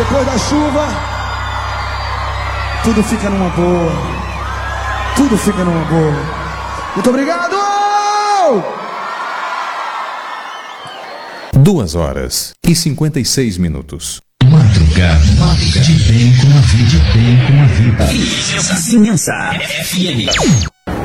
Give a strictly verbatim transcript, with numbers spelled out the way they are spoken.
Depois da chuva, tudo fica numa boa. Tudo fica numa boa. Muito obrigado! Duas horas e cinquenta e seis minutos. Madrugada, madrugada, de bem com a vida, de bem com a vida. Vizinhança F M.